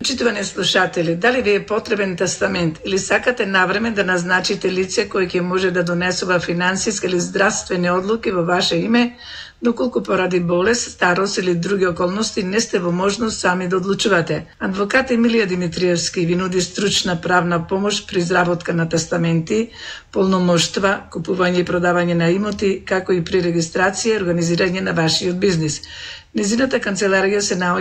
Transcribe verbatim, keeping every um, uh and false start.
Почитувани слушатели, дали ви е потребен тестамент или сакате навреме да назначите лице кој ќе може да донесува финансиски или здравствени одлуки во ваше име, доколку поради болест, старост или други околности не сте во можност сами да одлучувате. Адвокат Емилија Димитриевски ви нуди стручна правна помош при изработка на тестаменти, полномоштва, купување и продавање на имоти, како и при регистрација и организирање на вашиот бизнис. Незината канцеларија се наоѓа